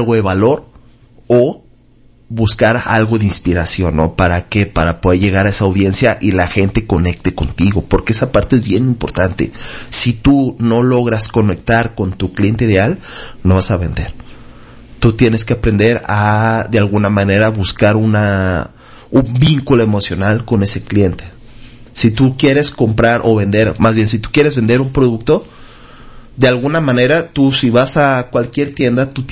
algo de valor o buscar algo de inspiración, ¿no? ¿Para qué? Para poder llegar a esa audiencia y la gente conecte contigo, porque esa parte es bien importante. Si tú no logras conectar con tu cliente ideal, no vas a vender. Tú tienes que aprender a, de alguna manera, buscar un vínculo emocional con ese cliente. Si tú quieres comprar o vender, más bien, si tú quieres vender un producto, de alguna manera, tú si vas a cualquier tienda, tú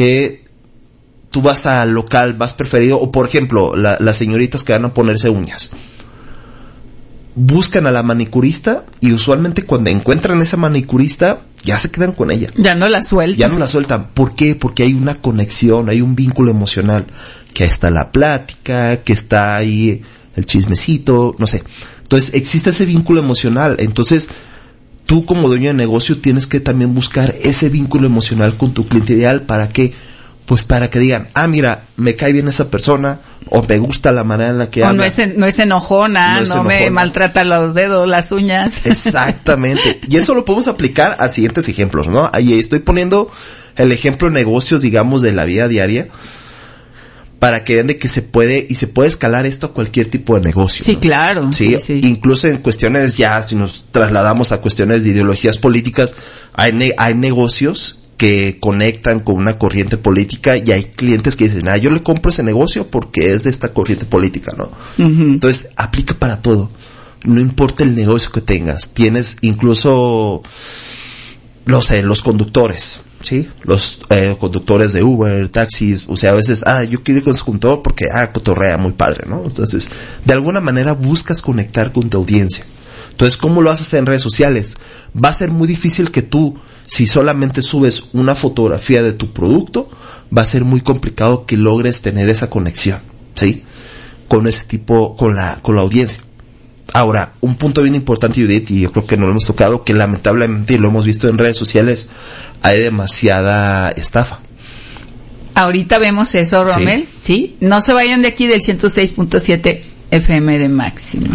vas al local más preferido, o por ejemplo, las señoritas que van a ponerse uñas. Buscan a la manicurista y usualmente cuando encuentran a esa manicurista, ya se quedan con ella. Ya no la sueltan. ¿Por qué? Porque hay una conexión, hay un vínculo emocional. Que está la plática, que está ahí el chismecito, no sé. Entonces, existe ese vínculo emocional. Entonces, tú como dueño de negocio tienes que también buscar ese vínculo emocional con tu cliente ideal. ¿Para qué? Pues para que digan, mira, me cae bien esa persona, o me gusta la manera en la que habla. No es enojona, no me maltrata los dedos, las uñas. Exactamente. Y eso lo podemos aplicar a siguientes ejemplos, ¿no? Ahí estoy poniendo el ejemplo de negocios, digamos, de la vida diaria, para que vean de que se puede escalar esto a cualquier tipo de negocio. Sí, ¿no? claro. Sí. Incluso en cuestiones ya, si nos trasladamos a cuestiones de ideologías políticas, hay negocios que conectan con una corriente política y hay clientes que dicen, yo le compro ese negocio porque es de esta corriente política, ¿no? Uh-huh. Entonces, aplica para todo. No importa el negocio que tengas. Tienes incluso, no sé, los conductores, ¿sí? Los conductores de Uber, taxis, o sea, a veces, yo quiero ir con ese conductor porque, cotorrea muy padre, ¿no? Entonces, de alguna manera buscas conectar con tu audiencia. Entonces, ¿cómo lo haces en redes sociales? Va a ser muy difícil que tú, si solamente subes una fotografía de tu producto, va a ser muy complicado que logres tener esa conexión, ¿sí? Con ese tipo, con la audiencia. Ahora, un punto bien importante, Judith, y yo creo que no lo hemos tocado, que lamentablemente lo hemos visto en redes sociales, hay demasiada estafa. Ahorita vemos eso, Rommel, ¿sí? No se vayan de aquí del 106.7 FM de Máxima.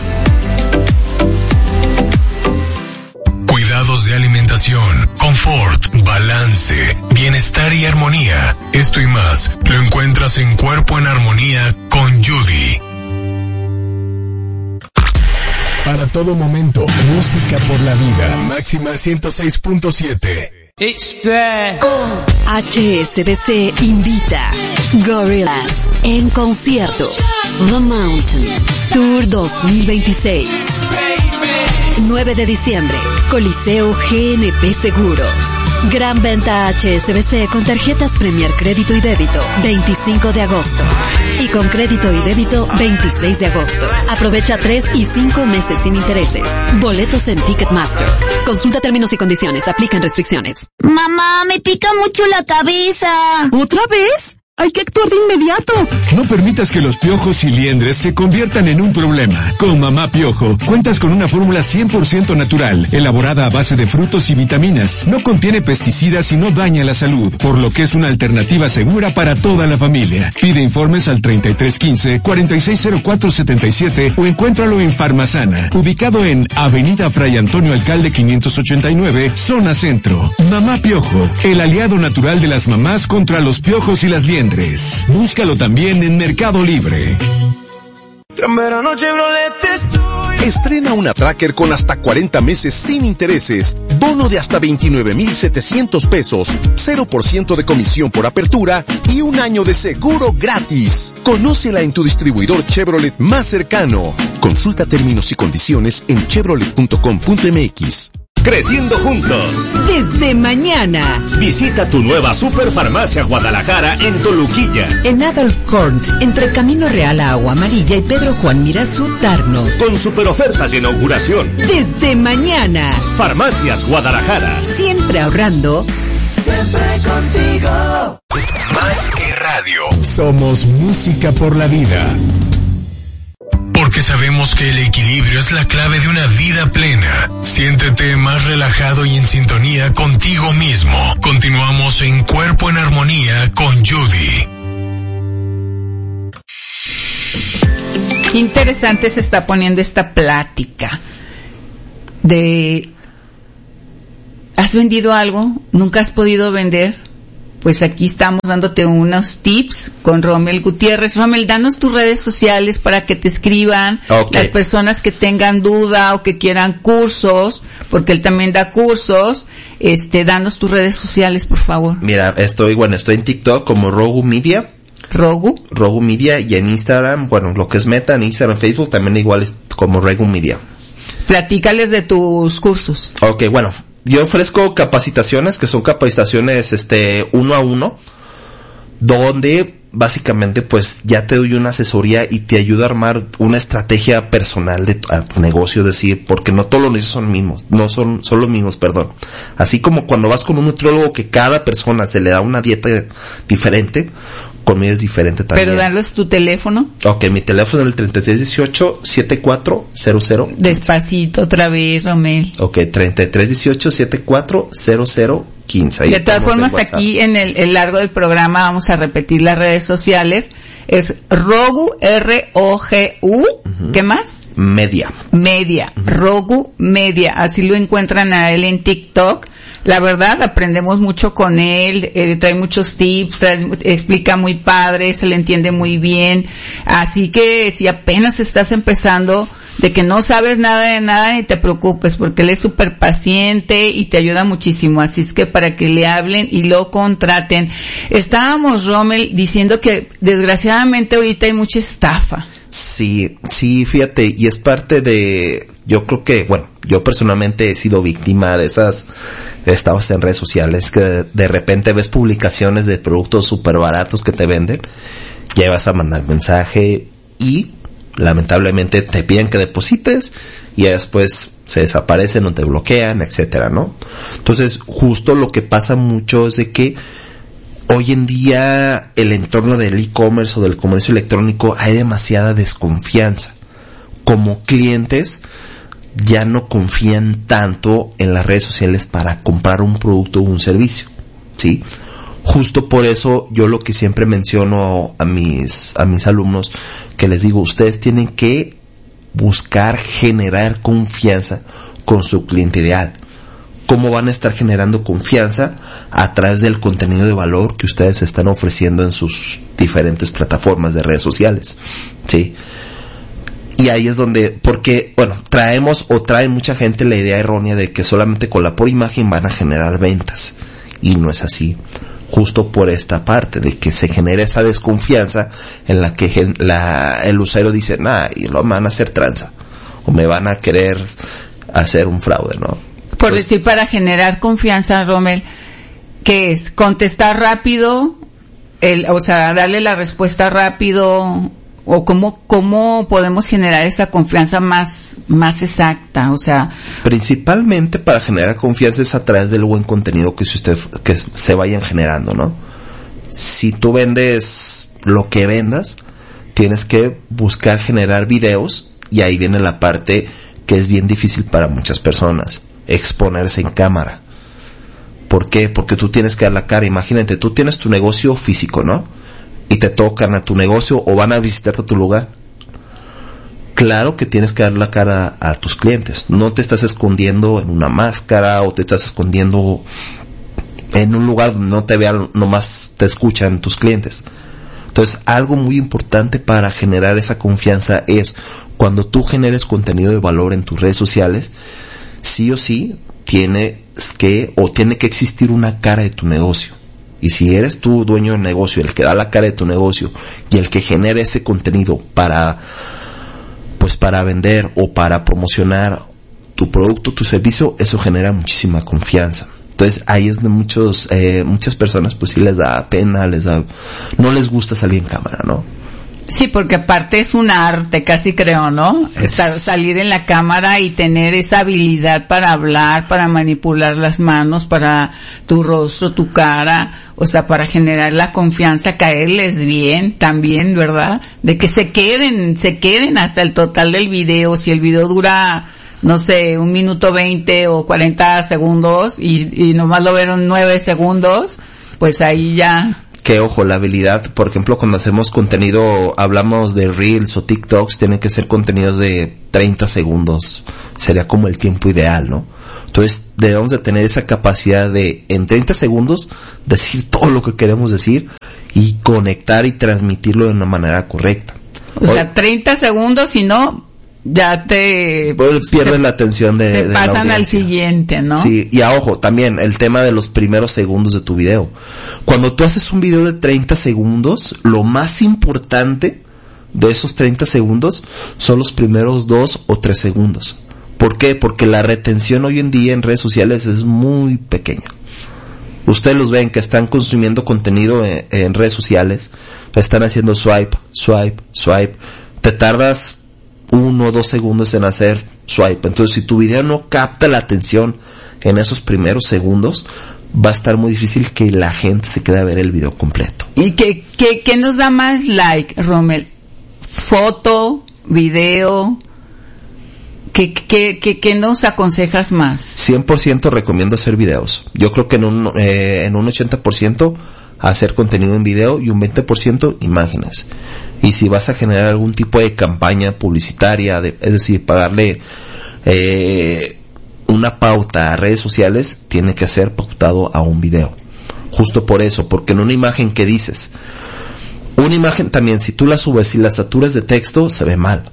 Cuidados de alimentación, confort, balance, bienestar y armonía. Esto y más lo encuentras en Cuerpo en Armonía con Judy. Para todo momento, música por la vida. Máxima 106.7. HSBC invita Gorillaz en concierto The Mountain Tour 2026. 9 de diciembre, Coliseo GNP Seguros. Gran venta HSBC con tarjetas Premier Crédito y Débito, 25 de agosto. Y con Crédito y Débito, 26 de agosto. Aprovecha 3 y 5 meses sin intereses. Boletos en Ticketmaster. Consulta términos y condiciones. Aplican restricciones. Mamá, me pica mucho la cabeza. ¿Otra vez? Hay que actuar de inmediato. No permitas que los piojos y liendres se conviertan en un problema. Con Mamá Piojo, cuentas con una fórmula 100% natural, elaborada a base de frutos y vitaminas. No contiene pesticidas y no daña la salud, por lo que es una alternativa segura para toda la familia. Pide informes al 3315-460477 o encuéntralo en Farmasana, ubicado en Avenida Fray Antonio Alcalde 589, Zona Centro. Mamá Piojo, el aliado natural de las mamás contra los piojos y las liendres. Búscalo también en Mercado Libre. Estrena una Tracker con hasta 40 meses sin intereses, bono de hasta 29,700 pesos, 0% de comisión por apertura y un año de seguro gratis. Conócela en tu distribuidor Chevrolet más cercano. Consulta términos y condiciones en chevrolet.com.mx. Creciendo juntos. Desde mañana. Visita tu nueva Superfarmacia Guadalajara en Toluquilla. En Adolf Horn, entre Camino Real a Agua Amarilla y Pedro Juan Mirazú, Tarno. Con super ofertas de inauguración. Desde mañana. Farmacias Guadalajara. Siempre ahorrando. Siempre contigo. Más que radio. Somos música por la vida. Porque sabemos que el equilibrio es la clave de una vida plena. Siéntete más relajado y en sintonía contigo mismo. Continuamos en Cuerpo en Armonía con Judy. Interesante se está poniendo esta plática de ¿has vendido algo? ¿Nunca has podido vender? pues aquí estamos dándote unos tips con Rommel Gutiérrez. Rommel, danos tus redes sociales para que te escriban las personas que tengan duda o que quieran cursos, porque él también da cursos. Danos tus redes sociales, por favor. Mira, estoy en TikTok como Rogu Media. Rogu Media, y en Instagram, lo que es Meta, en Instagram, Facebook, también igual es como Rogu Media. Platícales de tus cursos. Yo ofrezco capacitaciones, que son capacitaciones, 1 a 1, donde básicamente pues ya te doy una asesoría y te ayuda a armar una estrategia personal de tu negocio, es decir, porque no todos los negocios son mismos, son los mismos, perdón. Así como cuando vas con un nutriólogo que cada persona se le da una dieta diferente, conmigo es diferente también. Pero darles tu teléfono. Mi teléfono es el 3318-7400. Despacito otra vez, Rommel. 3318-740015. De todas formas, aquí en el largo del programa vamos a repetir las redes sociales. Es Rogu, R-O-G-U, ¿qué más? Media. Rogu Media. Así lo encuentran a él en TikTok. La verdad, aprendemos mucho con él, trae muchos tips, explica muy padre, se le entiende muy bien. Así que si apenas estás empezando, de que no sabes nada de nada, ni te preocupes, porque él es súper paciente y te ayuda muchísimo. Así es que para que le hablen y lo contraten. Estábamos, Rommel, diciendo que desgraciadamente ahorita hay mucha estafa. Sí, fíjate, y es parte de, yo creo que, yo personalmente he sido víctima de esas estafas en redes sociales, que de repente ves publicaciones de productos súper baratos que te venden, ya vas a mandar mensaje y lamentablemente te piden que deposites y después se desaparecen o te bloquean, etcétera, ¿no? Entonces, justo lo que pasa mucho es de que hoy en día el entorno del e-commerce o del comercio electrónico hay demasiada desconfianza. Como clientes ya no confían tanto en las redes sociales para comprar un producto o un servicio, ¿sí? Justo por eso yo lo que siempre menciono a mis alumnos, que les digo, ustedes tienen que buscar generar confianza con su cliente ideal. ¿Cómo van a estar generando confianza? A través del contenido de valor que ustedes están ofreciendo en sus diferentes plataformas de redes sociales, ¿sí? Y ahí es donde, porque, trae mucha gente la idea errónea de que solamente con la pura imagen van a generar ventas. Y no es así. Justo por esta parte de que se genera esa desconfianza en la que el usuario dice, y lo van a hacer tranza. O me van a querer hacer un fraude, ¿no? Por decir, para generar confianza, Rommel, ¿qué es? ¿Contestar rápido? Darle la respuesta rápido, o cómo podemos generar esa confianza más exacta, principalmente para generar confianza es a través del buen contenido que se vayan generando, ¿no? Si tú vendes lo que vendas, tienes que buscar generar videos, y ahí viene la parte que es bien difícil para muchas personas, exponerse en cámara. ¿Por qué? Porque tú tienes que dar la cara. Imagínate, tú tienes tu negocio físico, ¿no? Y te tocan a tu negocio o van a visitarte a tu lugar. Claro que tienes que dar la cara a tus clientes. No te estás escondiendo en una máscara o te estás escondiendo en un lugar donde no te vean, nomás te escuchan tus clientes. Entonces, algo muy importante para generar esa confianza es cuando tú generes contenido de valor en tus redes sociales, sí o sí tiene que existir una cara de tu negocio. Y si eres tú dueño del negocio, el que da la cara de tu negocio y el que genera ese contenido para vender o para promocionar tu producto, tu servicio, eso genera muchísima confianza. Entonces ahí es donde muchas personas pues sí les da pena, no les gusta salir en cámara, ¿no? Sí, porque aparte es un arte, casi creo, ¿no? Salir en la cámara y tener esa habilidad para hablar, para manipular las manos, para tu rostro, tu cara, para generar la confianza, caerles bien también, ¿verdad? De que se queden hasta el total del video. Si el video dura, no sé, 1 minuto 20 o 40 segundos y nomás lo vieron 9 segundos, pues ahí ya... Que ojo, la habilidad, por ejemplo, cuando hacemos contenido, hablamos de Reels o TikToks, tienen que ser contenidos de 30 segundos. Sería como el tiempo ideal, ¿no? Entonces debemos de tener esa capacidad de en 30 segundos decir todo lo que queremos decir y conectar y transmitirlo de una manera correcta. O sea, 30 segundos, si no, ya pierdes la atención de la pasan audiencia. Al siguiente, ¿no? Sí, y ojo, también el tema de los primeros segundos de tu video. Cuando tú haces un video de 30 segundos, lo más importante de esos 30 segundos son los primeros 2 o 3 segundos. ¿Por qué? Porque la retención hoy en día en redes sociales es muy pequeña. Ustedes los ven que están consumiendo contenido en redes sociales, están haciendo swipe. Te tardas 1 o 2 segundos en hacer swipe. Entonces, si tu video no capta la atención en esos primeros segundos, va a estar muy difícil que la gente se quede a ver el video completo. ¿Y qué nos da más like, Rommel? ¿Foto? ¿Video? ¿Qué nos aconsejas más? 100% recomiendo hacer videos. Yo creo que en un 80% hacer contenido en video y un 20% imágenes. Y si vas a generar algún tipo de campaña publicitaria, es decir, pagarle una pauta a redes sociales, tiene que ser pautado a un video. Justo por eso, porque en una imagen que dices, una imagen también, si tú la subes y la saturas de texto, se ve mal.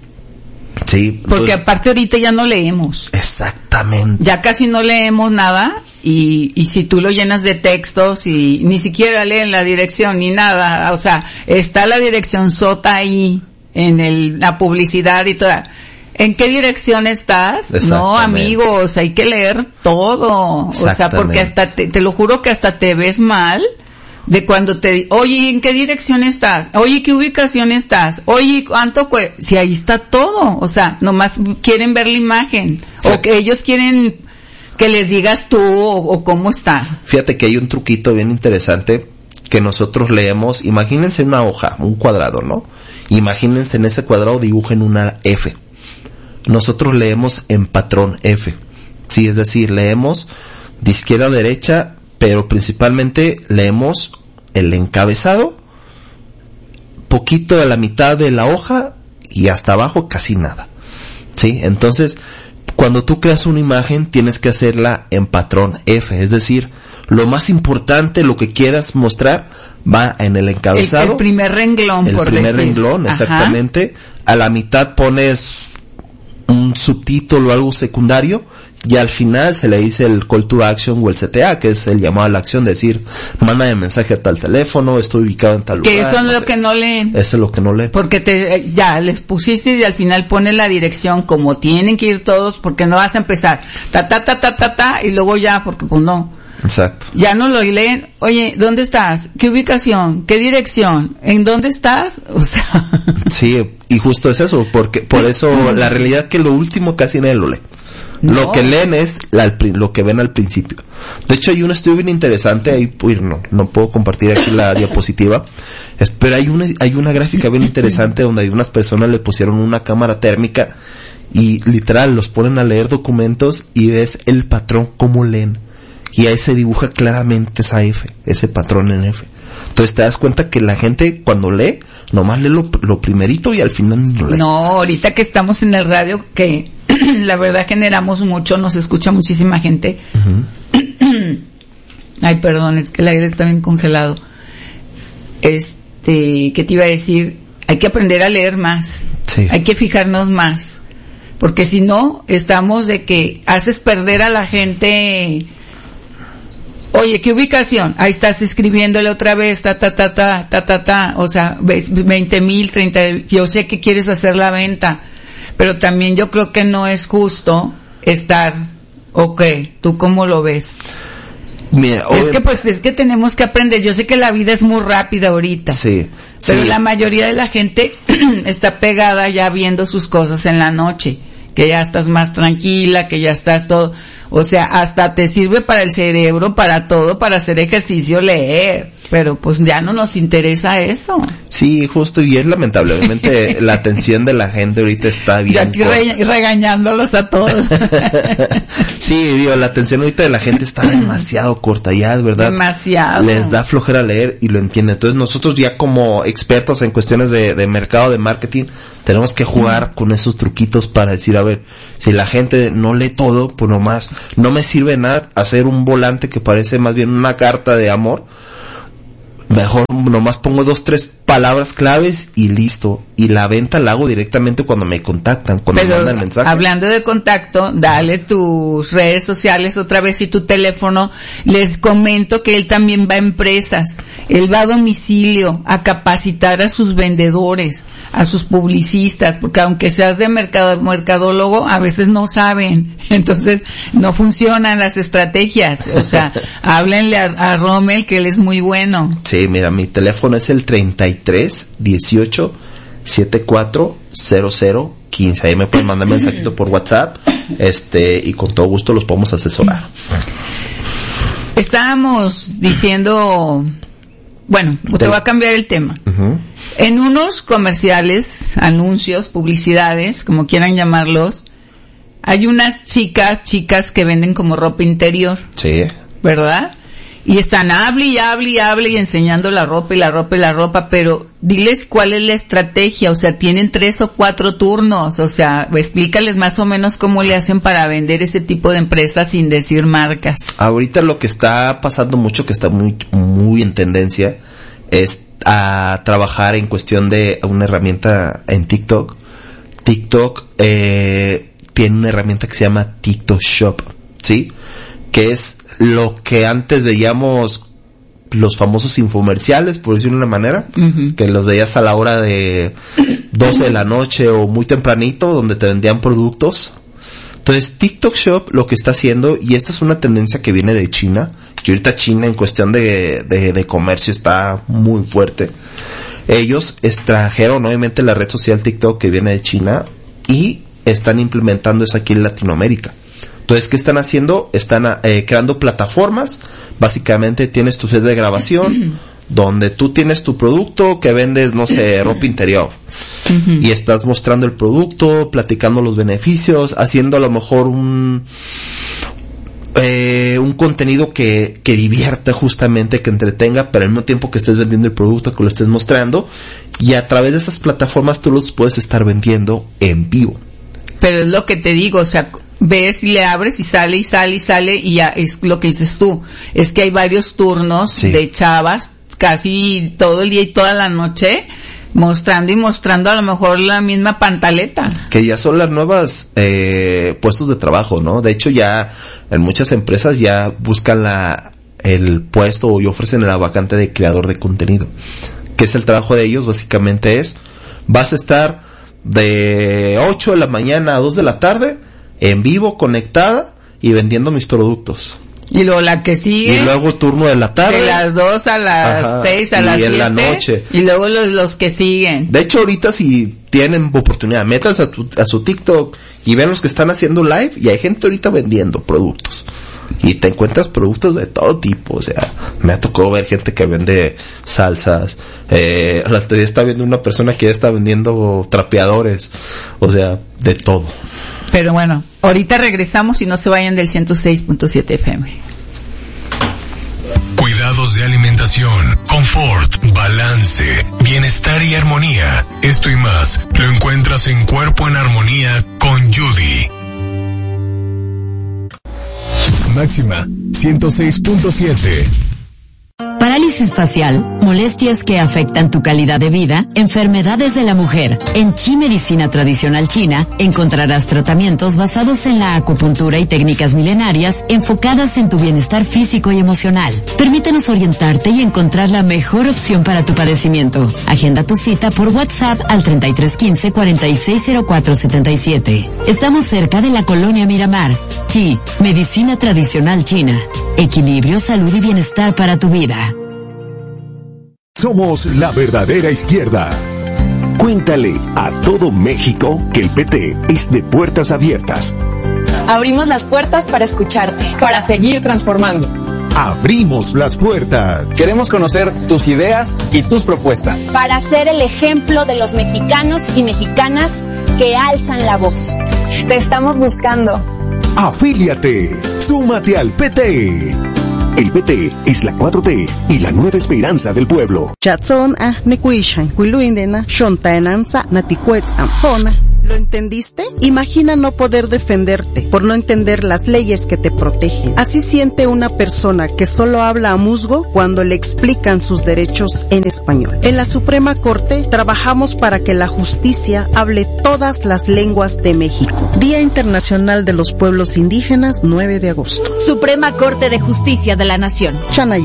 Sí, porque entonces, aparte ahorita ya no leemos. Exactamente. Ya casi no leemos nada y si tú lo llenas de textos y ni siquiera leen la dirección ni nada, o sea, está la dirección sota ahí en la publicidad y toda. ¿En qué dirección estás? No, amigos, hay que leer todo. O sea, porque hasta te lo juro que hasta te ves mal de cuando oye, ¿en qué dirección estás? Oye, ¿qué ubicación estás? Oye, ¿cuánto si ahí está todo. O sea, nomás quieren ver la imagen. O que ellos quieren que les digas tú o cómo está. Fíjate que hay un truquito bien interesante que nosotros leemos. Imagínense una hoja, un cuadrado, ¿no? Imagínense en ese cuadrado dibujen una F. Nosotros leemos en patrón F. Sí, es decir, leemos de izquierda a derecha, pero principalmente leemos el encabezado, poquito de la mitad de la hoja y hasta abajo casi nada. ¿Sí? Entonces, cuando tú creas una imagen, tienes que hacerla en patrón F, es decir, lo más importante, lo que quieras mostrar, va en el encabezado. El primer renglón, por decir. El primer renglón, exactamente. Ajá. A la mitad pones un subtítulo o algo secundario y al final se le dice el call to action o el CTA, que es el llamado a la acción, decir, mándame mensaje a tal teléfono, estoy ubicado en tal lugar. Que eso es lo que no leen. Eso es lo que no leen. Porque ya les pusiste y al final pones la dirección como tienen que ir todos, porque no vas a empezar ta y luego ya, porque pues no. Exacto. Ya no lo leen. Oye, ¿dónde estás? ¿Qué ubicación? ¿Qué dirección? ¿En dónde estás? O sea. Sí, y justo es eso, porque por eso la realidad es que lo último casi nadie lo lee. No. Lo que leen es lo que ven al principio. De hecho, hay un estudio bien interesante, ahí no puedo compartir aquí la diapositiva, pero hay una gráfica bien interesante donde hay unas personas le pusieron una cámara térmica y literal los ponen a leer documentos y ves el patrón cómo leen. Y ahí se dibuja claramente esa F, ese patrón en F. Entonces te das cuenta que la gente cuando lee, nomás lee lo primerito y al final no lee. No, ahorita que estamos en el radio, que la verdad generamos mucho, nos escucha muchísima gente. Uh-huh. Ay, perdón, es que el aire está bien congelado. ¿Qué te iba a decir? Hay que aprender a leer más. Sí. Hay que fijarnos más. Porque si no, estamos de que haces perder a la gente. Oye, ¿qué ubicación? Ahí estás escribiéndole otra vez, o sea, 20,000, 30, yo sé que quieres hacer la venta, pero también yo creo que no es justo estar, ¿tú cómo lo ves? Mira, es que tenemos que aprender, yo sé que la vida es muy rápida ahorita. Sí. Pero la mayoría de la gente está pegada ya viendo sus cosas en la noche, que ya estás más tranquila, que ya estás o sea, hasta te sirve para el cerebro, para todo, para hacer ejercicio, leer. pero pues ya no nos interesa eso. Sí, justo, y es lamentablemente la atención de la gente ahorita está bien. Y aquí regañándolos a todos. Sí, digo, la atención ahorita de la gente está demasiado corta, ya es verdad. Demasiado. Les da flojera leer y lo entienden. Entonces nosotros ya como expertos en cuestiones de mercado, de marketing, tenemos que jugar con esos truquitos para decir, a ver, si la gente no lee todo, pues nomás, no me sirve nada hacer un volante que parece más bien una carta de amor. Mejor nomás pongo 2-3 palabras claves y listo. Y la venta la hago directamente cuando me contactan, cuando me mandan mensaje. Hablando de contacto, dale tus redes sociales otra vez y tu teléfono. Les comento que él también va a empresas. Él va a domicilio a capacitar a sus vendedores, a sus publicistas, porque aunque seas de mercadólogo, a veces no saben. Entonces, no funcionan las estrategias. O sea, háblenle a Rommel, que él es muy bueno. Sí, mira, mi teléfono es el 33 18 74 00 15. Ahí me pueden mandar mensajito por WhatsApp, y con todo gusto los podemos asesorar. Estábamos diciendo, bueno, te voy a cambiar el tema. Uh-huh. En unos comerciales, anuncios, publicidades, como quieran llamarlos, hay unas chicas que venden como ropa interior. Sí. ¿Verdad? Y están hable y enseñando la ropa, pero diles cuál es la estrategia, o sea, tienen 3 o 4 turnos, o sea, explícales más o menos cómo le hacen para vender ese tipo de empresas sin decir marcas. Ahorita lo que está pasando mucho, que está muy en tendencia, es a trabajar en cuestión de una herramienta en TikTok. TikTok tiene una herramienta que se llama TikTok Shop, ¿sí? Que es lo que antes veíamos los famosos infomerciales, por decirlo de una manera, uh-huh, que los veías a la hora de 12 de la noche o muy tempranito, donde te vendían productos. Entonces, TikTok Shop lo que está haciendo, y esta es una tendencia que viene de China, que ahorita China en cuestión de comercio está muy fuerte. Ellos extrajeron obviamente la red social TikTok que viene de China y están implementando eso aquí en Latinoamérica. Entonces, ¿qué están haciendo? Están creando plataformas. Básicamente tienes tu set de grabación donde tú tienes tu producto que vendes, no sé, ropa interior. Uh-huh. Y estás mostrando el producto, platicando los beneficios, haciendo a lo mejor un contenido que divierte justamente, que entretenga, pero al mismo tiempo que estés vendiendo el producto, que lo estés mostrando. Y a través de esas plataformas tú los puedes estar vendiendo en vivo. Pero es lo que te digo, o sea, ves y le abres y sale y ya es lo que dices tú. Es que hay varios turnos, sí, de chavas casi todo el día y toda la noche mostrando a lo mejor la misma pantaleta. Que ya son las nuevas puestos de trabajo, ¿no? De hecho ya en muchas empresas ya buscan el puesto y ofrecen la vacante de creador de contenido. Que es el trabajo de ellos, básicamente vas a estar de 8 de la mañana a 2 de la tarde en vivo, conectada y vendiendo mis productos. Y luego la que sigue. Y luego turno de la tarde. De las 2 a las 6, a las 7. Y en la noche. Y luego los que siguen. De hecho, ahorita si tienen oportunidad, métanse a su TikTok y vean los que están haciendo live, y hay gente ahorita vendiendo productos. Y te encuentras productos de todo tipo, o sea, me ha tocado ver gente que vende salsas, la otra día estaba viendo una persona que ya está vendiendo trapeadores, o sea, de todo. Pero bueno, ahorita regresamos y no se vayan del 106.7 FM. Cuidados de alimentación, confort, balance, bienestar y armonía. Esto y más lo encuentras en Cuerpo en Armonía con Judy. Máxima 106.7. Parálisis facial, molestias que afectan tu calidad de vida, enfermedades de la mujer. En Chi Medicina Tradicional China encontrarás tratamientos basados en la acupuntura y técnicas milenarias enfocadas en tu bienestar físico y emocional. Permítenos orientarte y encontrar la mejor opción para tu padecimiento. Agenda tu cita por WhatsApp al 3315-460477. Estamos cerca de la colonia Miramar. Chi Medicina Tradicional China. Equilibrio, salud y bienestar para tu vida. Somos la verdadera izquierda. Cuéntale a todo México que el PT es de puertas abiertas. Abrimos las puertas para escucharte, para seguir transformando. abrimos las puertas. Queremos conocer tus ideas y tus propuestas. Para ser el ejemplo de los mexicanos y mexicanas que alzan la voz. Te estamos buscando. Afíliate. Súmate al PT. El PT es la 4T y la nueva esperanza del pueblo. ¿Lo entendiste? Imagina no poder defenderte por no entender las leyes que te protegen. Así siente una persona que solo habla a musgo cuando le explican sus derechos en español. En la Suprema Corte trabajamos para que la justicia hable todas las lenguas de México. Día Internacional de los Pueblos Indígenas, 9 de agosto. Suprema Corte de Justicia de la Nación.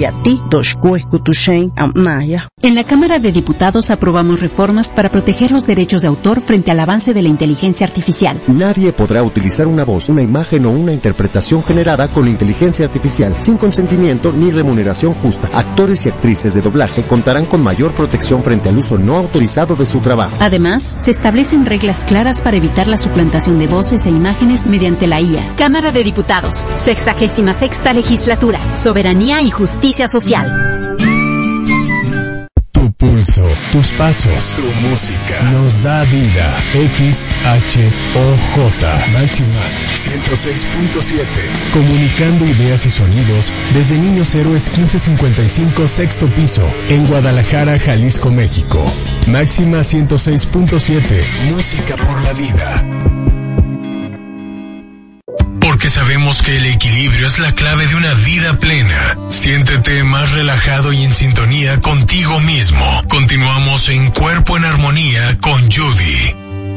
En la Cámara de Diputados aprobamos reformas para proteger los derechos de autor frente al avance de la inteligencia artificial. Nadie podrá utilizar una voz, una imagen o una interpretación generada con inteligencia artificial sin consentimiento ni remuneración justa. Actores y actrices de doblaje contarán con mayor protección frente al uso no autorizado de su trabajo. Además, se establecen reglas claras para evitar la suplantación de voces e imágenes mediante la IA. Cámara de Diputados, 66ª Legislatura, Soberanía y Justicia Social. Tu pulso, tus pasos, tu música nos da vida. XHOJ Máxima 106.7. Comunicando ideas y sonidos desde Niños Héroes 1555 sexto piso en Guadalajara, Jalisco, México. Máxima 106.7. Música por la vida. Porque sabemos que el equilibrio es la clave de una vida plena. Siéntete más relajado y en sintonía contigo mismo. Continuamos en Cuerpo en Armonía con Judy.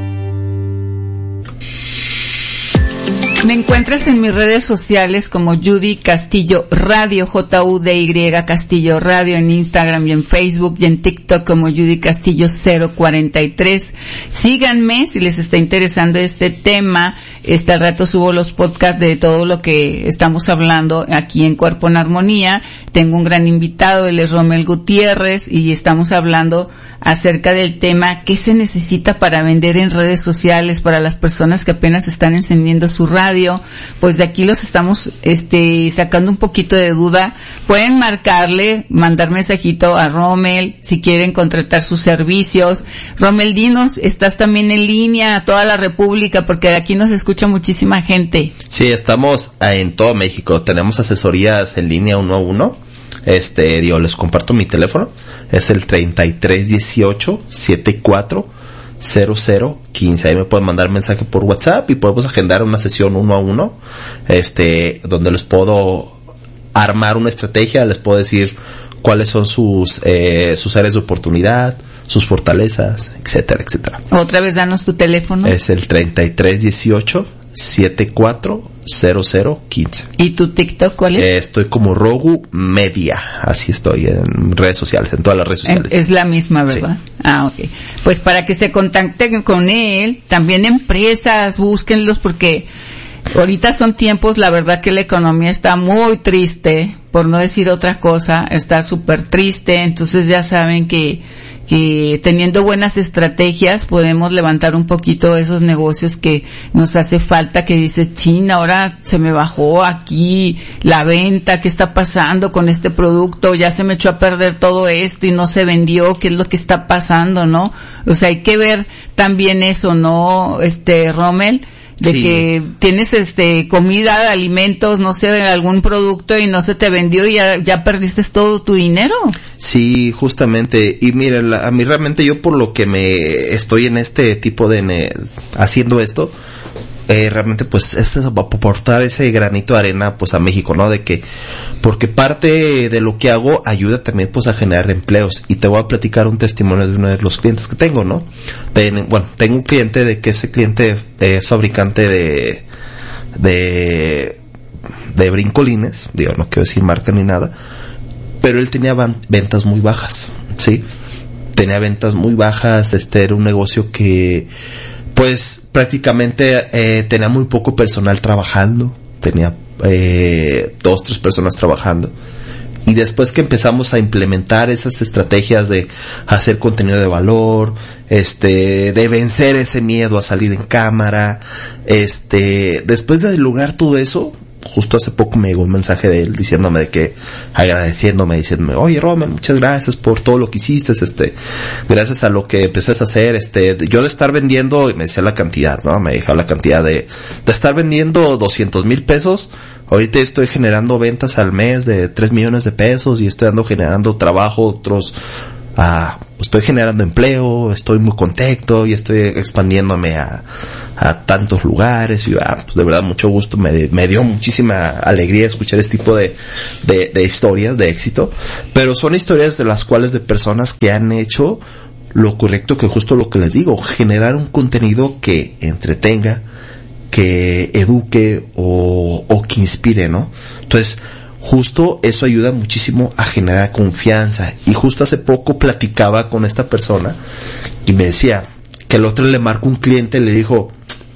Me encuentras en mis redes sociales como Judy Castillo Radio, JUDY Castillo Radio, en Instagram y en Facebook, y en TikTok como Judy Castillo 043. Síganme si les está interesando este tema. Al rato subo los podcasts de todo lo que estamos hablando aquí en Cuerpo en Armonía. Tengo un gran invitado, él es Rommel Gutiérrez, y estamos hablando acerca del tema ¿qué se necesita para vender en redes sociales para las personas que apenas están encendiendo su radio? Pues de aquí los estamos sacando un poquito de duda. Pueden mandar mensajito a Rommel si quieren contratar sus servicios. Rommel, dinos, estás también en línea a toda la República, porque de aquí nos escucha muchísima gente. Sí, estamos en todo México. Tenemos asesorías en línea 1 a 1. Les comparto mi teléfono. Es el 3318-740015. Ahí me pueden mandar mensaje por WhatsApp y podemos agendar una sesión 1 a 1. Donde les puedo armar una estrategia, les puedo decir cuáles son sus áreas de oportunidad, sus fortalezas, etcétera, etcétera. Otra vez, danos tu teléfono. Es el 3318-740015. ¿Y tu TikTok cuál es? Estoy como Rogu Media, así estoy en redes sociales, en todas las redes sociales. Es la misma, ¿verdad? Sí. Ah, ok. Pues para que se contacten con él, también empresas, búsquenlos, porque ahorita son tiempos, la verdad que la economía está muy triste, por no decir otra cosa, está súper triste. Entonces ya saben que teniendo buenas estrategias podemos levantar un poquito esos negocios que nos hace falta, que dice, China, ahora se me bajó aquí la venta, ¿qué está pasando con este producto? Ya se me echó a perder todo esto y no se vendió, ¿qué es lo que está pasando, no? O sea, hay que ver también eso, ¿no, Rommel? De sí, que tienes comida, alimentos, no sé, algún producto y no se te vendió y ya perdiste todo tu dinero. Sí, justamente. Y mira, a mí realmente yo por lo que me estoy en este tipo de haciendo esto, realmente pues es aportar ese granito de arena pues a México, ¿no? Porque parte de lo que hago ayuda también pues a generar empleos. Y te voy a platicar un testimonio de uno de los clientes que tengo, ¿no? Tengo un cliente de que ese cliente es fabricante de brincolines, digo, no quiero decir marca ni nada, pero él tenía ventas muy bajas, ¿sí? Tenía ventas muy bajas, era un negocio que pues prácticamente tenía muy poco personal trabajando, tenía 2-3 personas trabajando. Y después que empezamos a implementar esas estrategias de hacer contenido de valor, de vencer ese miedo a salir en cámara, después de lograr todo eso, justo hace poco me llegó un mensaje de él diciéndome diciéndome, oye Rommel, muchas gracias por todo lo que hiciste, gracias a lo que empezaste a hacer, yo de estar vendiendo, y me decía la cantidad, ¿no? Me dijo la cantidad de estar vendiendo 200,000 pesos, ahorita estoy generando ventas al mes de 3 millones de pesos y estoy generando trabajo, estoy generando empleo, estoy muy contento y estoy expandiéndome a tantos lugares y pues de verdad mucho gusto, me dio muchísima alegría escuchar este tipo de historias de éxito, pero son historias de las cuales de personas que han hecho lo correcto, que justo lo que les digo, generar un contenido que entretenga, que eduque o que inspire, ¿no? Entonces, justo eso ayuda muchísimo a generar confianza. Y justo hace poco platicaba con esta persona y me decía que el otro le marcó un cliente y le dijo,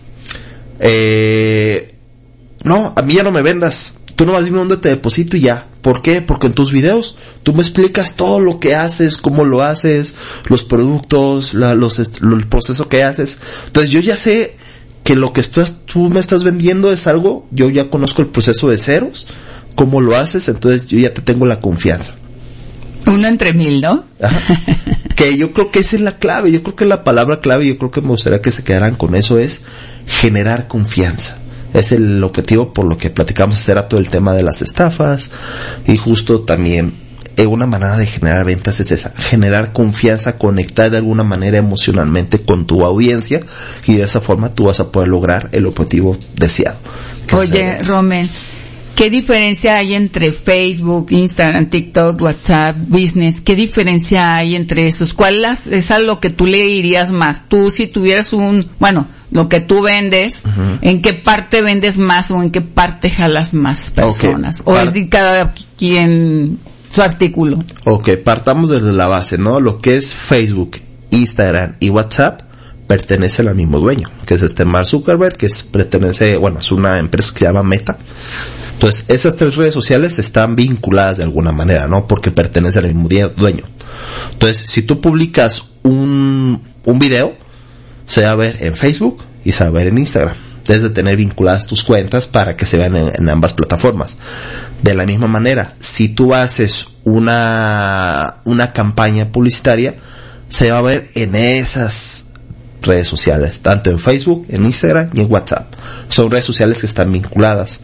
no, a mí ya no me vendas, tú nomás dime dónde te deposito y ya. ¿Por qué? Porque en tus videos tú me explicas todo lo que haces, cómo lo haces, los productos, el proceso que haces. Entonces yo ya sé que lo que tú me estás vendiendo es algo, yo ya conozco el proceso de ceros, cómo lo haces, entonces yo ya te tengo la confianza. Uno entre 1000, ¿no? Ajá. Que yo creo que esa es la clave, yo creo que la palabra clave, yo creo que me gustaría que se quedaran con eso, es generar confianza. Es el objetivo por lo que platicamos hacer a todo el tema de las estafas, y justo también una manera de generar ventas es esa, generar confianza, conectar de alguna manera emocionalmente con tu audiencia, y de esa forma tú vas a poder lograr el objetivo deseado. Oye, Rommel, ¿qué diferencia hay entre Facebook, Instagram, TikTok, WhatsApp, Business? ¿Qué diferencia hay entre esos? ¿Cuál es a lo que tú le dirías más? Tú, si tuvieras lo que tú vendes, uh-huh, ¿en qué parte vendes más o en qué parte jalas más personas? Okay. ¿O es de cada quien su artículo? Ok, partamos desde la base, ¿no? Lo que es Facebook, Instagram y WhatsApp pertenecen al mismo dueño, que es Mark Zuckerberg, es una empresa que se llama Meta. Entonces, esas 3 redes sociales están vinculadas de alguna manera, ¿no? Porque pertenecen al mismo dueño. Entonces, si tú publicas un video, se va a ver en Facebook y se va a ver en Instagram. Debes de tener vinculadas tus cuentas para que se vean en ambas plataformas. De la misma manera, si tú haces una campaña publicitaria, se va a ver en esas redes sociales, tanto en Facebook, en Instagram y en WhatsApp. Son redes sociales que están vinculadas.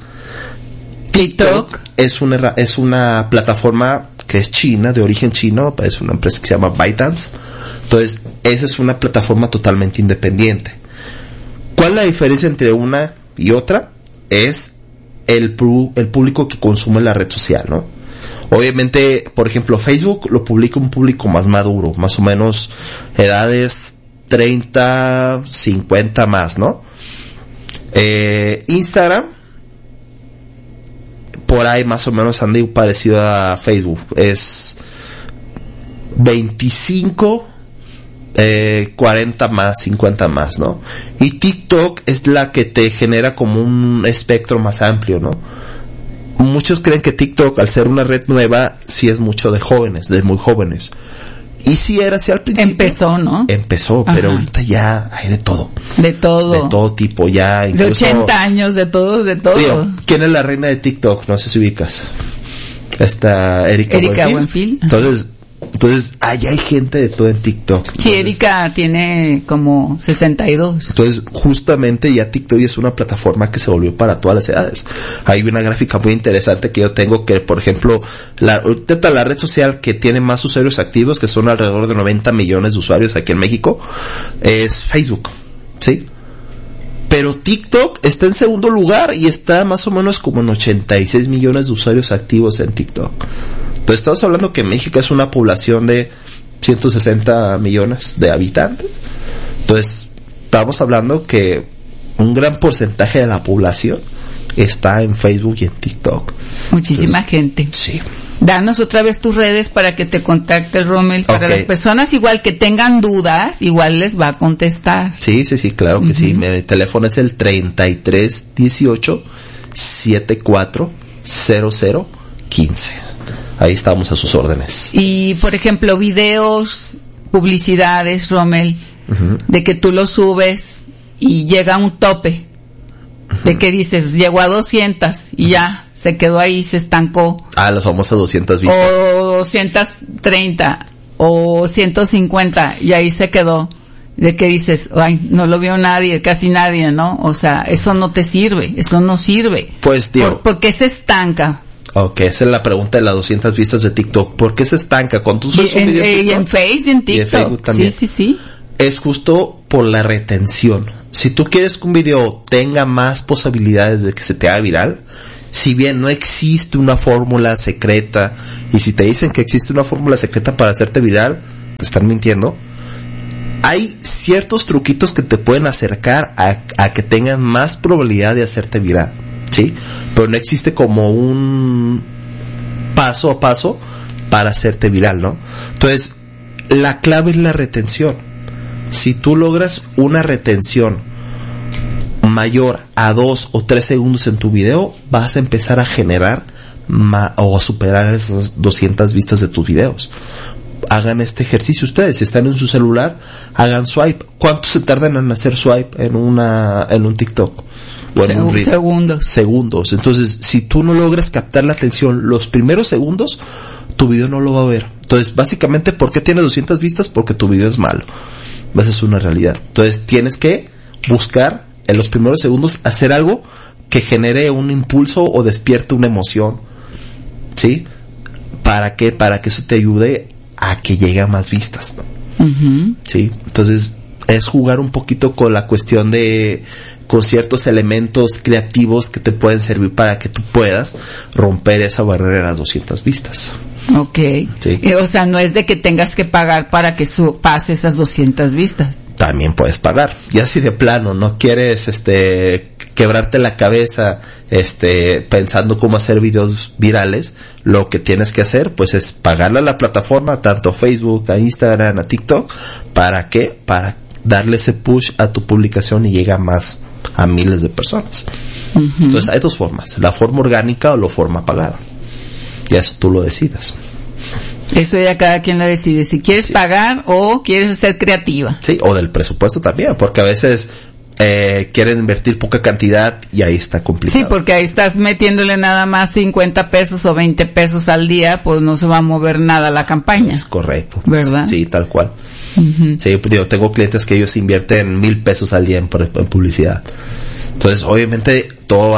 TikTok es una plataforma que es china, de origen chino, es una empresa que se llama ByteDance. Entonces, esa es una plataforma totalmente independiente. ¿Cuál es la diferencia entre una y otra? Es el público que consume la red social, ¿no? Obviamente, por ejemplo, Facebook lo publica un público más maduro, más o menos edades 30, 50 más, ¿no? Instagram, por ahí más o menos anda parecido a Facebook, es 25, 40 más, 50 más, ¿no? Y TikTok es la que te genera como un espectro más amplio, ¿no? Muchos creen que TikTok, al ser una red nueva, sí es mucho de jóvenes, de muy jóvenes. Y sí era así al principio. Empezó, ¿no? Empezó, pero ajá, ahorita ya hay de todo. De todo. De todo tipo, ya incluso... De 80 años, de todo, de todo. Tío, ¿quién es la reina de TikTok? No sé si ubicas. Erika Buenfield. Entonces, hay gente de todo en TikTok. Entonces, sí, Erika tiene como 62. Entonces, justamente ya TikTok es una plataforma que se volvió para todas las edades. Hay una gráfica muy interesante que yo tengo que, por ejemplo, la red social que tiene más usuarios activos, que son alrededor de 90 millones de usuarios aquí en México, es Facebook, ¿sí? Pero TikTok está en segundo lugar y está más o menos como en 86 millones de usuarios activos en TikTok. Entonces estamos hablando que México es una población de 160 millones de habitantes. Entonces estamos hablando que un gran porcentaje de la población está en Facebook y en TikTok. Muchísima gente. Sí. Danos otra vez tus redes para que te contacte Rommel. Para las personas igual que tengan dudas, igual les va a contestar. Sí, claro que sí. Mi teléfono es el 3318 740015. Ahí estamos a sus órdenes. Y, por ejemplo, videos, publicidades, Rommel, de que tú los subes y llega a un tope. De que dices, llegó a 200 y ya, se quedó ahí, se estancó. Las famosas 200 vistas. O 230, o 150, y ahí se quedó. De que dices, ay, no lo vio nadie, casi nadie, ¿no? O sea, eso no te sirve, eso no sirve. Pues, digo. ¿Por qué se estanca? Ok, esa es la pregunta de las 200 vistas de TikTok. ¿Por qué se estanca? Cuando tú subes un video en TikTok, y en Facebook, en TikTok. Y en Facebook también. Sí. Es justo por la retención. Si tú quieres que un video tenga más posibilidades de que se te haga viral, si bien no existe una fórmula secreta, y si te dicen que existe una fórmula secreta para hacerte viral, te están mintiendo. Hay ciertos truquitos que te pueden acercar a que tengan más probabilidad de hacerte viral, ¿sí? Pero no existe como un paso a paso para hacerte viral, ¿no? Entonces, la clave es la retención. Si tú logras una retención mayor a 2 o 3 segundos en tu video, vas a empezar a generar o superar esas 200 vistas de tus videos. Hagan este ejercicio ustedes, si están en su celular, hagan swipe. ¿Cuánto se tardan en hacer swipe en un TikTok? O en un reel? Segundos. Entonces, si tú no logras captar la atención los primeros segundos, tu video no lo va a ver. Entonces, básicamente, ¿por qué tiene 200 vistas? Porque tu video es malo. Esa es una realidad. Entonces, tienes que buscar en los primeros segundos hacer algo que genere un impulso o despierte una emoción, ¿sí? ¿Para qué? Para que eso te ayude a que llegue a más vistas, ¿no? Uh-huh. Sí, entonces es jugar un poquito con la cuestión con ciertos elementos creativos que te pueden servir para que tú puedas romper esa barrera de las 200 vistas. Okay. Sí. O sea, no es de que tengas que pagar para que pase esas 200 vistas. También puedes pagar. Ya si de plano no quieres quebrarte la cabeza pensando cómo hacer videos virales, lo que tienes que hacer pues es pagarle a la plataforma, tanto a Facebook, a Instagram, a TikTok. ¿Para qué? Para darle ese push a tu publicación y llega más a miles de personas. Uh-huh. Entonces hay dos formas, la forma orgánica o la forma pagada. Y eso tú lo decidas. Eso ya cada quien lo decide, si quieres pagar o quieres ser creativa. Sí, o del presupuesto también, porque a veces quieren invertir poca cantidad y ahí está complicado. Sí, porque ahí estás metiéndole nada más 50 pesos o 20 pesos al día, pues no se va a mover nada la campaña. Es correcto. ¿Verdad? Sí, tal cual. Uh-huh. Sí, yo tengo clientes que ellos invierten 1,000 pesos al día en publicidad. Entonces, obviamente, todo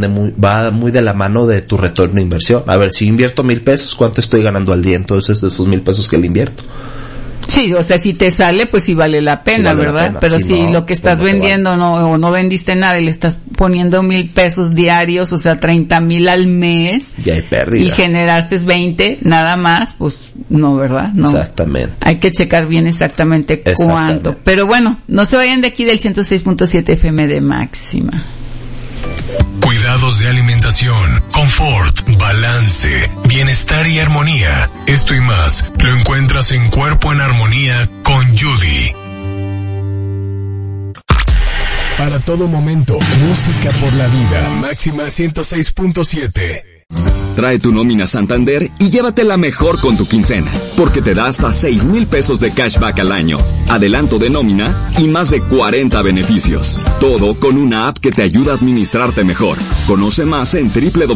va muy de la mano de tu retorno de inversión. A ver, si invierto 1,000 pesos, ¿cuánto estoy ganando al día? Entonces, de esos 1,000 pesos que le invierto. Sí, o sea, si te sale, pues sí vale la pena, sí vale, ¿verdad? La pena. Pero si no, lo que estás vendiendo o no vendiste nada y le estás poniendo 1,000 pesos diarios, o sea, 30,000 al mes. Ya hay pérdida. Y generaste 20, nada más, pues no, ¿verdad? No. Exactamente. Hay que checar bien exactamente cuánto. Pero bueno, no se vayan de aquí del 106.7 FM de máxima. Cuidados de alimentación, confort, balance, bienestar y armonía. Esto y más lo encuentras en Cuerpo en Armonía con Judy. Para todo momento, música por la vida. Máxima 106.7. Trae tu nómina Santander y llévatela mejor con tu quincena, porque te da hasta 6,000 pesos de cashback al año, adelanto de nómina y más de 40 beneficios. Todo con una app que te ayuda a administrarte mejor. Conoce más en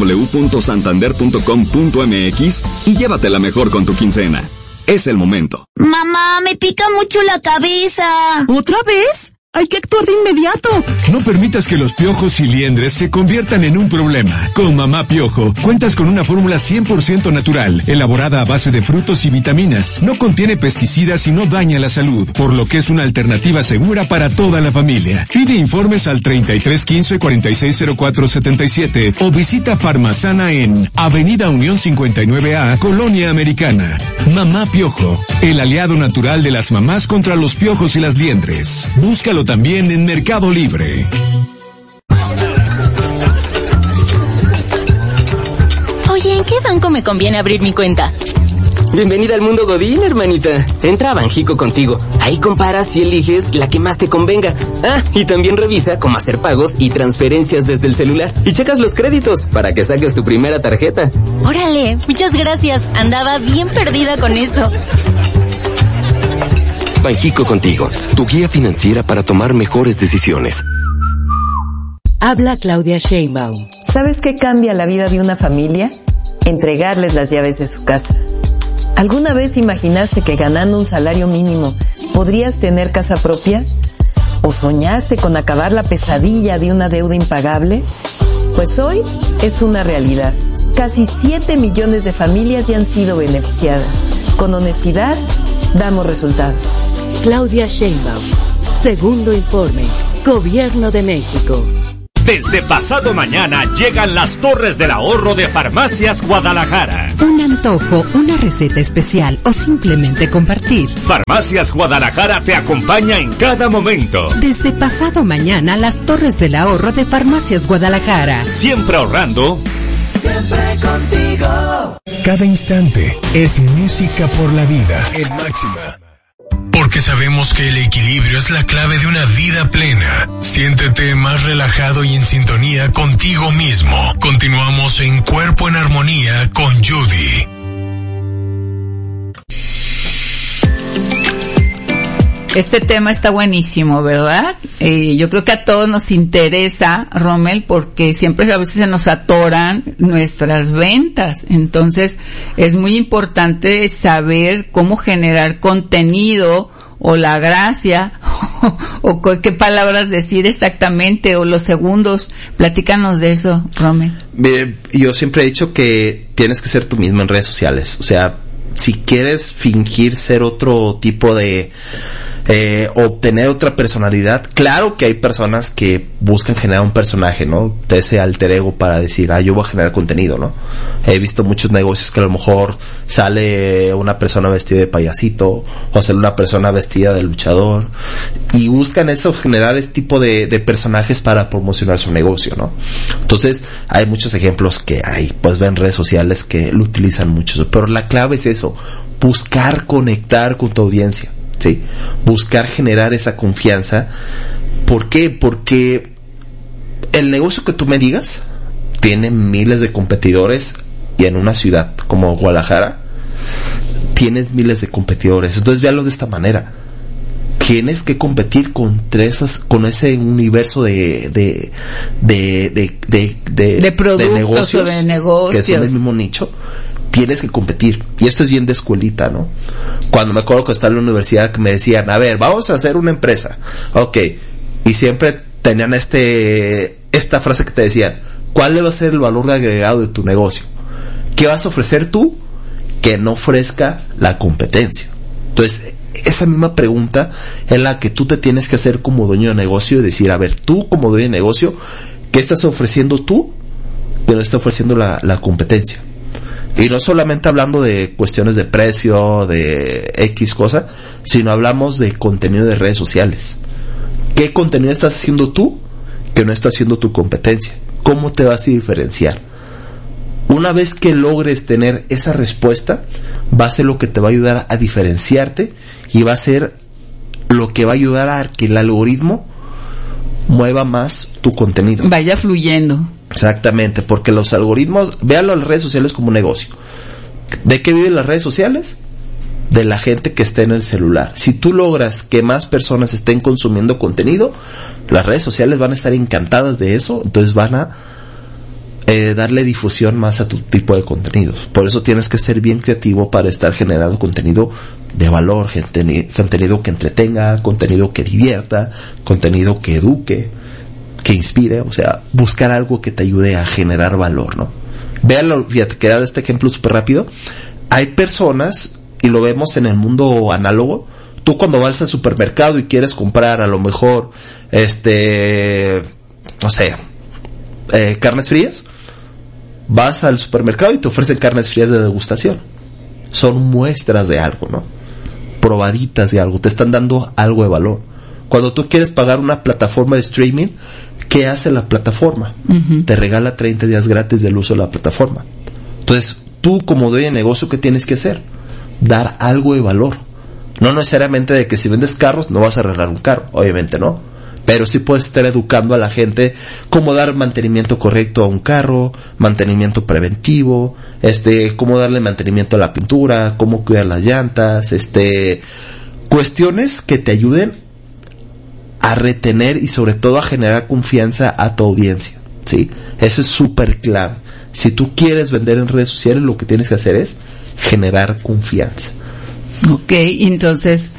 www.santander.com.mx y llévatela mejor con tu quincena. Es el momento. Mamá, me pica mucho la cabeza. ¿Otra vez? Hay que actuar de inmediato. No permitas que los piojos y liendres se conviertan en un problema. Con Mamá Piojo, cuentas con una fórmula 100% natural, elaborada a base de frutos y vitaminas. No contiene pesticidas y no daña la salud, por lo que es una alternativa segura para toda la familia. Pide informes al 3315-460477 o visita Farmasana en Avenida Unión 59A, Colonia Americana. Mamá Piojo, el aliado natural de las mamás contra los piojos y las liendres. Búscalo también en Mercado Libre. Oye, ¿en qué banco me conviene abrir mi cuenta? Bienvenida al mundo Godín, hermanita. Entra a Banjico Contigo. Ahí comparas y eliges la que más te convenga. Ah, y también revisa cómo hacer pagos y transferencias desde el celular. Y checas los créditos para que saques tu primera tarjeta. Órale, muchas gracias. Andaba bien perdida con eso. Banjico Contigo, tu guía financiera para tomar mejores decisiones. Habla Claudia Sheinbaum. ¿Sabes qué cambia la vida de una familia? Entregarles las llaves de su casa. ¿Alguna vez imaginaste que ganando un salario mínimo podrías tener casa propia? ¿O soñaste con acabar la pesadilla de una deuda impagable? Pues hoy es una realidad. Casi 7 millones de familias ya han sido beneficiadas. Con honestidad, damos resultados. Claudia Sheinbaum. Segundo informe. Gobierno de México. Desde pasado mañana llegan las Torres del Ahorro de Farmacias Guadalajara. Un antojo, una receta especial o simplemente compartir. Farmacias Guadalajara te acompaña en cada momento. Desde pasado mañana, las Torres del Ahorro de Farmacias Guadalajara. Siempre ahorrando. Siempre contigo. Cada instante es música por la vida en Máxima. Porque sabemos que el equilibrio es la clave de una vida plena. Siéntete más relajado y en sintonía contigo mismo. Continuamos en Cuerpo en Armonía con Judy. Este tema está buenísimo, ¿verdad? Yo creo que a todos nos interesa, Rommel, porque siempre a veces se nos atoran nuestras ventas. Entonces, es muy importante saber cómo generar contenido o la gracia o qué palabras decir exactamente o los segundos. Platícanos de eso, Rommel. Yo siempre he dicho que tienes que ser tú mismo en redes sociales. O sea, si quieres fingir ser otro tipo de obtener otra personalidad, claro que hay personas que buscan generar un personaje, ¿no? De ese alter ego para decir, yo voy a generar contenido, ¿no? He visto muchos negocios que a lo mejor sale una persona vestida de payasito o sale una persona vestida de luchador y buscan eso, generar este tipo de personajes para promocionar su negocio, ¿no? Entonces, hay muchos ejemplos que hay, pues ven redes sociales que lo utilizan mucho, pero la clave es eso, buscar conectar con tu audiencia. Sí, buscar generar esa confianza. ¿Por qué? Porque el negocio que tú me digas tiene miles de competidores y en una ciudad como Guadalajara tienes miles de competidores. Entonces véalo de esta manera. Tienes que competir con ese universo de productos o de negocios que son del mismo nicho. Tienes que competir. Y esto es bien de escuelita, ¿no? Cuando me acuerdo que estaba en la universidad que me decían, a ver, vamos a hacer una empresa. Okay. Y siempre tenían esta frase que te decían, ¿cuál va a ser el valor agregado de tu negocio? ¿Qué vas a ofrecer tú que no ofrezca la competencia? Entonces, esa misma pregunta es la que tú te tienes que hacer como dueño de negocio y decir, a ver, tú como dueño de negocio, ¿qué estás ofreciendo tú que no está ofreciendo la competencia? Y no solamente hablando de cuestiones de precio, de X cosa, sino hablamos de contenido de redes sociales. ¿Qué contenido estás haciendo tú que no está haciendo tu competencia? ¿Cómo te vas a diferenciar? Una vez que logres tener esa respuesta, va a ser lo que te va a ayudar a diferenciarte y va a ser lo que va a ayudar a que el algoritmo mueva más tu contenido. Vaya fluyendo. Exactamente, porque los algoritmos, véanlo en las redes sociales como un negocio. ¿De qué viven las redes sociales? De la gente que está en el celular. Si tú logras que más personas estén consumiendo contenido, las redes sociales van a estar encantadas de eso, entonces van a darle difusión más a tu tipo de contenidos. Por eso tienes que ser bien creativo para estar generando contenido de valor, contenido que entretenga, contenido que divierta, contenido que eduque, que inspire, o sea, buscar algo que te ayude a generar valor, ¿no? Véanlo, fíjate, que da este ejemplo súper rápido. Hay personas, y lo vemos en el mundo análogo, tú cuando vas al supermercado y quieres comprar a lo mejor, no sé, carnes frías, vas al supermercado y te ofrecen carnes frías de degustación. Son muestras de algo, ¿no? Probaditas de algo, te están dando algo de valor. Cuando tú quieres pagar una plataforma de streaming, ¿qué hace la plataforma? Uh-huh. Te regala 30 días gratis del uso de la plataforma. Entonces, tú como dueño de negocio, ¿qué tienes que hacer? Dar algo de valor. No necesariamente de que si vendes carros, no vas a regalar un carro. Obviamente no. Pero sí puedes estar educando a la gente cómo dar mantenimiento correcto a un carro, mantenimiento preventivo, cómo darle mantenimiento a la pintura, cómo cuidar las llantas, cuestiones que te ayuden a retener y sobre todo a generar confianza a tu audiencia, ¿sí? Eso es súper clave. Si tú quieres vender en redes sociales, lo que tienes que hacer es generar confianza. Ok, entonces,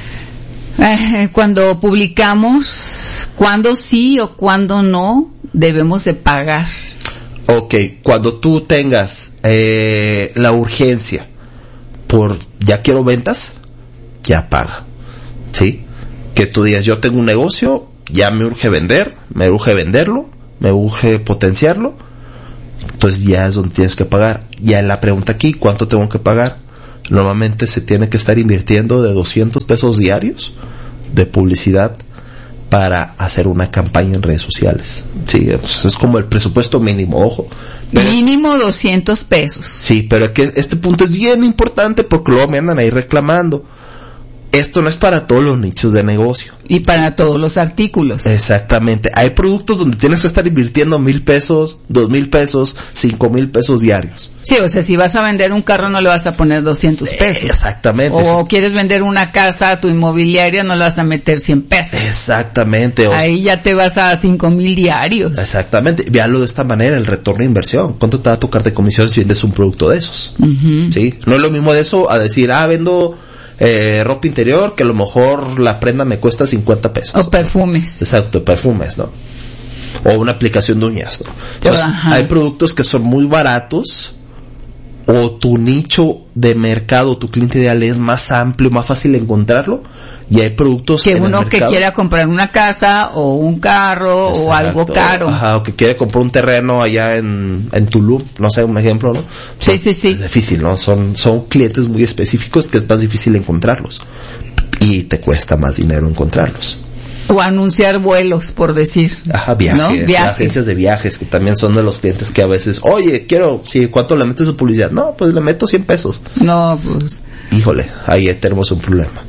cuando publicamos, ¿cuándo sí o cuándo no debemos de pagar? Ok, cuando tú tengas la urgencia por ya quiero ventas, ya paga, ¿sí? Que tú digas, yo tengo un negocio, ya me urge vender, me urge venderlo, me urge potenciarlo, entonces ya es donde tienes que pagar. Ya la pregunta aquí, ¿cuánto tengo que pagar? Normalmente se tiene que estar invirtiendo de $200 diarios de publicidad para hacer una campaña en redes sociales. Sí, es como el presupuesto mínimo, ojo. Pero, mínimo $200. Sí, pero es que este punto es bien importante porque luego me andan ahí reclamando. Esto no es para todos los nichos de negocio. Y para todos los artículos. Exactamente. Hay productos donde tienes que estar invirtiendo $1,000, $2,000, $5,000 diarios. Sí, o sea, si vas a vender un carro no le vas a poner $200. Exactamente. O quieres vender una casa a tu inmobiliaria, no le vas a meter $100. Exactamente. Ahí ya te vas a 5,000 diarios. Exactamente. Véalo de esta manera, el retorno de inversión. ¿Cuánto te va a tocar de comisión si vendes un producto de esos? Uh-huh. Sí. No es lo mismo de eso a decir, vendo ropa interior que a lo mejor la prenda me cuesta $50. O perfumes. Exacto, perfumes, ¿no? O una aplicación de uñas, ¿no? Entonces, hay productos que son muy baratos, o tu nicho de mercado, tu cliente ideal es más amplio, más fácil encontrarlo, y hay productos que uno que quiera comprar una casa o un carro. Exacto. O algo caro. O que quiere comprar un terreno allá en Tulum, no sé, un ejemplo, ¿no? Sí. Es difícil, ¿no? Son clientes muy específicos que es más difícil encontrarlos y te cuesta más dinero encontrarlos. O anunciar vuelos, por decir. Viajes, ¿no? Agencias de viajes, que también son de los clientes que a veces, oye, ¿cuánto le metes de publicidad? No, pues le meto $100. No, pues. Híjole, ahí tenemos un problema.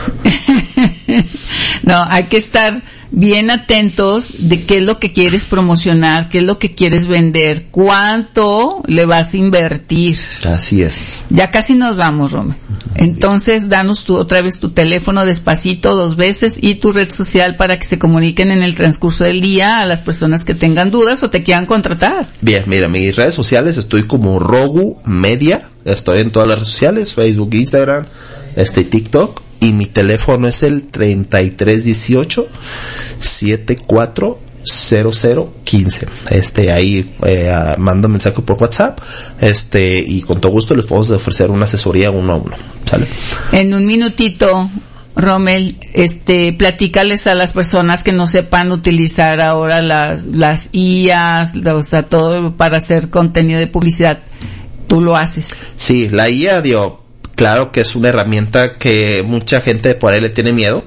No, hay que estar bien atentos de qué es lo que quieres promocionar, qué es lo que quieres vender, cuánto le vas a invertir. Así es. Ya casi nos vamos, Rome. Entonces, danos otra vez tu teléfono despacito 2 veces y tu red social para que se comuniquen en el transcurso del día a las personas que tengan dudas o te quieran contratar. Bien, mira, mis redes sociales estoy como Rogu Media, estoy en todas las redes sociales, Facebook, Instagram, TikTok, y mi teléfono es el 3318-740015. Ahí mando mensaje por WhatsApp, y con todo gusto les podemos ofrecer una asesoría 1 a 1. ¿Sale? En un minutito, Rommel, platícales a las personas que no sepan utilizar ahora las IAs, o sea, todo para hacer contenido de publicidad. ¿Tú lo haces? Sí, la IA, claro que es una herramienta que mucha gente por ahí le tiene miedo,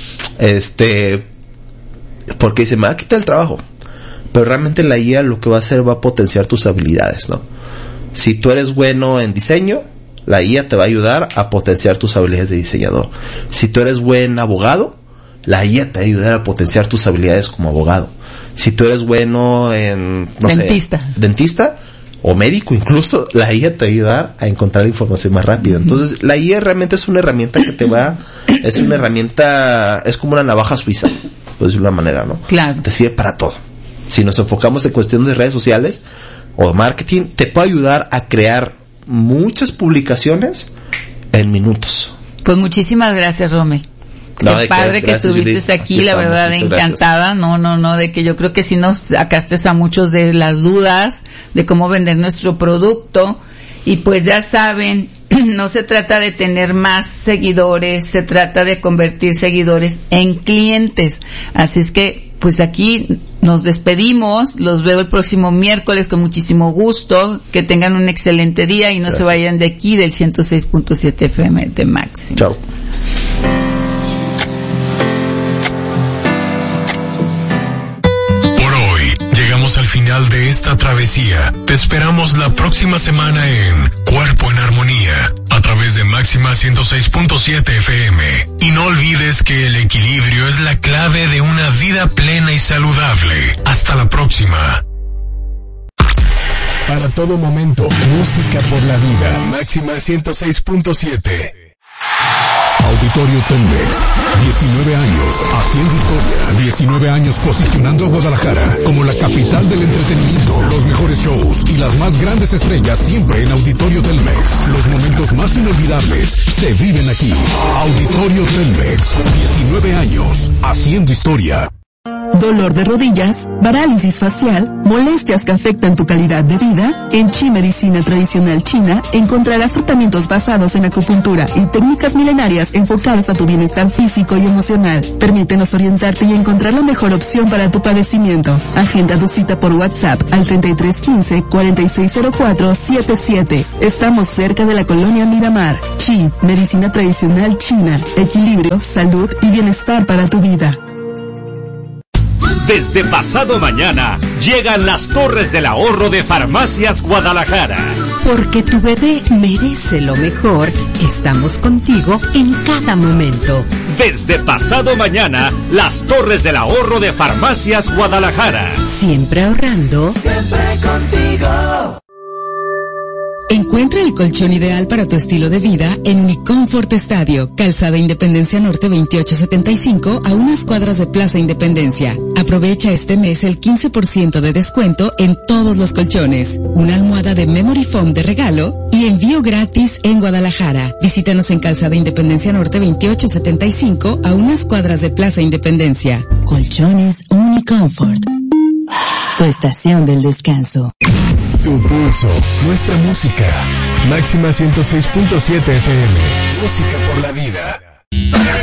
porque dice, me va a quitar el trabajo, pero realmente la IA lo que va a hacer va a potenciar tus habilidades, ¿no? Si tú eres bueno en diseño, la IA te va a ayudar a potenciar tus habilidades de diseñador. Si tú eres buen abogado, la IA te va a ayudar a potenciar tus habilidades como abogado. Si tú eres bueno en, dentista, o médico incluso, la IA te va a ayudar a encontrar información más rápido. Entonces, la IA realmente es una herramienta que es como una navaja suiza, por decirlo de una manera, ¿no? Claro. Te sirve para todo. Si nos enfocamos en cuestiones de redes sociales o marketing, te puede ayudar a crear muchas publicaciones en minutos. Pues muchísimas gracias, Rome. Qué padre que estuviste aquí, la verdad, encantada. No, de que yo creo que sí nos sacaste a muchos de las dudas de cómo vender nuestro producto. Y pues ya saben, no se trata de tener más seguidores, se trata de convertir seguidores en clientes. Así es que, pues aquí nos despedimos, los veo el próximo miércoles con muchísimo gusto, que tengan un excelente día y no se vayan de aquí del 106.7 FM de Máximo. Chao. Al final de esta travesía. Te esperamos la próxima semana en Cuerpo en Armonía, a través de Máxima 106.7 FM. Y no olvides que el equilibrio es la clave de una vida plena y saludable. Hasta la próxima. Para todo momento, música por la vida. Máxima 106.7. Auditorio Telmex, 19 años haciendo historia. 19 años posicionando a Guadalajara como la capital del entretenimiento. Los mejores shows y las más grandes estrellas siempre en Auditorio Telmex. Los momentos más inolvidables se viven aquí. Auditorio Telmex. 19 años haciendo historia. Dolor de rodillas, parálisis facial, molestias que afectan tu calidad de vida. En Chi Medicina Tradicional China encontrarás tratamientos basados en acupuntura y técnicas milenarias enfocadas a tu bienestar físico y emocional. Permítenos orientarte y encontrar la mejor opción para tu padecimiento. Agenda tu cita por WhatsApp al 3315-460477. Estamos cerca de la colonia Miramar. Chi Medicina Tradicional China. Equilibrio, salud y bienestar para tu vida. Desde pasado mañana llegan las Torres del Ahorro de Farmacias Guadalajara. Porque tu bebé merece lo mejor, estamos contigo en cada momento. Desde pasado mañana, las Torres del Ahorro de Farmacias Guadalajara. Siempre ahorrando. Siempre contigo. Encuentra el colchón ideal para tu estilo de vida en Mi Comfort Estadio, Calzada Independencia Norte 2875, a unas cuadras de Plaza Independencia. Aprovecha este mes el 15% de descuento en todos los colchones, una almohada de Memory Foam de regalo y envío gratis en Guadalajara. Visítanos en Calzada Independencia Norte 2875, a unas cuadras de Plaza Independencia. Colchones Unicomfort. Tu estación del descanso. Tu pulso, nuestra música. Máxima 106.7 FM. Música por la vida.